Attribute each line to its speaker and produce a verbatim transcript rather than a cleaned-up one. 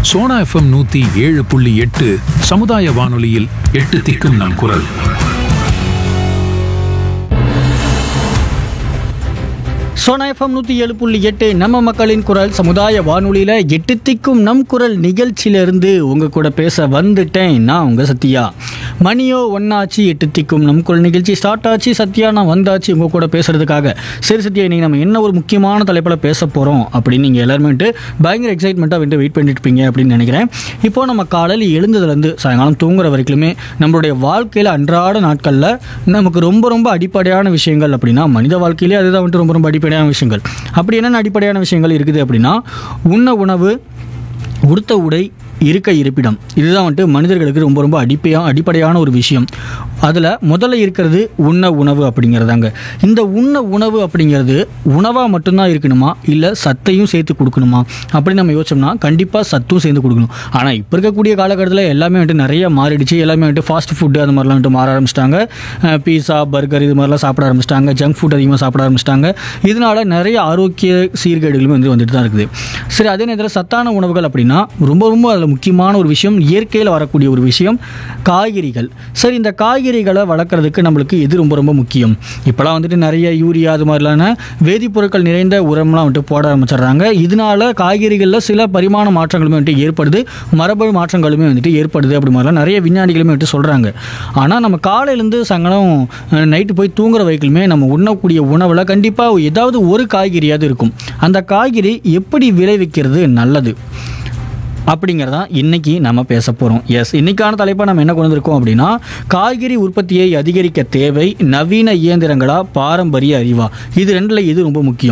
Speaker 1: Sona FM நூத்தி ஏழு புள்ளி எட்டு சமுதாய வானொலியில் எட்டு திக்கும் நம் குரல்.
Speaker 2: சோனா எஃப்எம் நூற்றி ஏழு புள்ளி எட்டு நம்ம மக்களின் குரல் சமுதாய வானொலியில் எட்டு திக்கும் நம் குரல் நிகழ்ச்சியிலேருந்து உங்கள் கூட பேச வந்துட்டேன். நான் உங்கள் சத்யா. மணியோ ஒன்னாச்சு, எட்டு திக்கும் நம் குரல் நிகழ்ச்சி ஸ்டார்ட் ஆச்சு. சத்யா நான் வந்தாச்சு உங்கள் கூட பேசுகிறதுக்காக. சரி சத்யா, இன்றைக்கி நம்ம என்ன ஒரு முக்கியமான தலைப்பில் பேச போகிறோம் அப்படின்னு நீங்கள் எல்லாருமே பயங்கர எக்ஸைட்மெண்ட்டாக வந்து வெயிட் பண்ணிட்டு இருப்பீங்க அப்படின்னு நினைக்கிறேன். இப்போது நம்ம காலையில் எழுந்ததுலேருந்து சாயங்காலம் தூங்குற வரைக்குமே நம்மளுடைய வாழ்க்கையில் அன்றாட நாட்களில் நமக்கு ரொம்ப ரொம்ப அடிப்படையான விஷயங்கள் அப்படின்னா மனித வாழ்க்கையிலே அதுதான் வந்துட்டு ரொம்ப ரொம்ப அடிப்படையான விஷயங்கள். அப்படி என்னென்ன அடிப்படையான விஷயங்கள் இருக்குது அப்படின்னா, உண்ண உணவு, உடுத்த உடை, இருக்க இருப்பிடம். இதுதான் வந்துட்டு மனிதர்களுக்கு ரொம்ப ரொம்ப அடிப்பையா அடிப்படையான ஒரு விஷயம். அதில் முதல்ல இருக்கிறது உண்ண உணவு அப்படிங்கிறதாங்க. இந்த உண்ண உணவு அப்படிங்கிறது உணவாக மட்டும்தான் இருக்கணுமா, இல்லை சத்தையும் சேர்த்து கொடுக்கணுமா அப்படின்னு நம்ம யோசிச்சோம்னா கண்டிப்பாக சத்தும் சேர்ந்து கொடுக்கணும். ஆனால் இப்போ இருக்கக்கூடிய காலகட்டத்தில் எல்லாமே வந்துட்டு நிறைய மாறிடுச்சு. எல்லாமே வந்துட்டு ஃபாஸ்ட் ஃபுட்டு அந்த மாதிரிலாம் வந்துட்டு மாற ஆரம்பிச்சிட்டாங்க. பீஸா, பர்கர் இது மாதிரிலாம் சாப்பிட ஆரம்பிச்சிட்டாங்க. ஜங்க் ஃபுட் அதிகமாக சாப்பிட ஆரம்பிச்சிட்டாங்க. இதனால் நிறைய ஆரோக்கிய சீர்கேடுகளும் வந்து வந்துட்டு தான் இருக்குது. சரி, அதே நேரத்தில் சத்தான உணவுகள் அப்படின்னா ரொம்ப ரொம்ப அதில் முக்கியமான ஒரு விஷயம், இயற்கையில் வரக்கூடிய ஒரு விஷயம் காய்கறிகள். சரி, இந்த காய்கறிகளை வளர்க்குறதுக்கு நம்மளுக்கு எது ரொம்ப ரொம்ப முக்கியம்? இப்போலாம் வந்துட்டு நிறைய யூரியா அது மாதிரிலான வேதிப்பொருட்கள் நிறைந்த உரம்லாம் வந்துட்டு போட ஆரம்பிச்சிடுறாங்க. இதனால காய்கறிகளில் சில பரிமாண மாற்றங்களுமே வந்துட்டு ஏற்படுது, மரபணு மாற்றங்களுமே வந்துட்டு ஏற்படுது. அப்படி மாதிரிலாம் நிறைய விஞ்ஞானிகளுமே வந்துட்டு சொல்கிறாங்க. ஆனால் நம்ம காலையிலேருந்து சாயங்காலம் நைட்டு போய் தூங்குற வரைக்குமே நம்ம உண்ணக்கூடிய உணவில் கண்டிப்பாக ஏதாவது ஒரு காய்கறியாவது இருக்கும். அந்த காய்கறி எப்படி விளைவிக்கிறது நல்லது அப்படிங்கிறதான் இன்றைக்கி நம்ம பேச போகிறோம். எஸ், இன்றைக்கான தலைப்பாக நம்ம என்ன கொண்டு வந்திருக்கோம் அப்படின்னா, காய்கறி உற்பத்தியை அதிகரிக்க தேவை நவீன இயந்திரங்களா பாரம்பரிய அறிவா, இது ரெண்டில் எது ரொம்ப முக்கியம்?